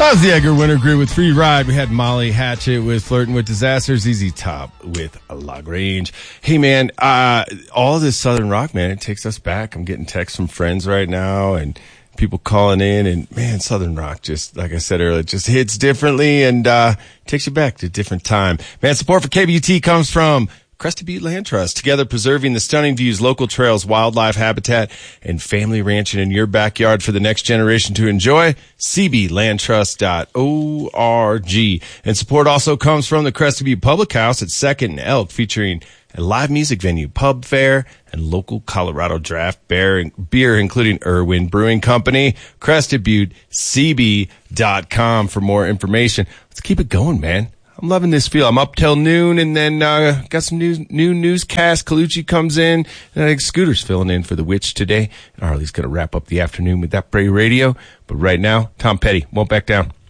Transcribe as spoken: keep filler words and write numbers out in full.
That was the Edgar Winter Group with Free Ride. We had Molly Hatchet with Flirting with Disaster, Z Z Top with Lagrange. Hey, man, uh, all this Southern rock, man, it takes us back. I'm getting texts from friends right now and people calling in, and, man, Southern rock just, like I said earlier, just hits differently and uh takes you back to a different time. Man, support for K B U T comes from Crested Butte Land Trust, together preserving the stunning views, local trails, wildlife habitat, and family ranching in your backyard for the next generation to enjoy. C B land trust dot org. And support also comes from the Crested Butte Public House at second and Elk, featuring a live music venue, pub fair, and local Colorado draft beer, beer including Irwin Brewing Company. Crested Butte C B dot com for more information. Let's keep it going, man. I'm loving this feel. I'm up till noon, and then uh got some new, new newscast. Colucci comes in, and I think Scooter's filling in for the Witch today. And Harley's going to wrap up the afternoon with That Bray Radio. But right now, Tom Petty, Won't Back Down.